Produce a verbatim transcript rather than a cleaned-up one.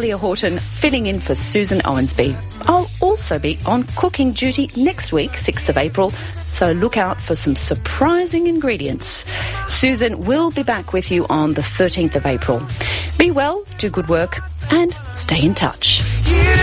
Talia Horton filling in for Susan Owensby. I'll also be on cooking duty next week, sixth of April, so look out for some surprising ingredients. Susan will be back with you on the thirteenth of April. Be well, do good work, and stay in touch.